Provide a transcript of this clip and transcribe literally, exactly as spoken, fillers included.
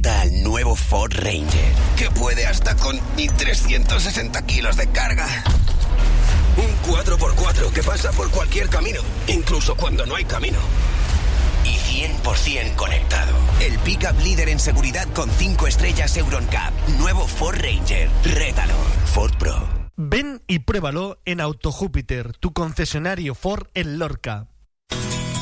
Reta al nuevo Ford Ranger, que puede hasta con mil trescientos sesenta kilos de carga. Un cuatro por cuatro que pasa por cualquier camino, incluso cuando no hay camino. Y cien por ciento conectado. El pick-up líder en seguridad con cinco estrellas EuronCap. Nuevo Ford Ranger. Rétalo. Ford Pro. Ven y pruébalo en Auto Júpiter, tu concesionario Ford en Lorca.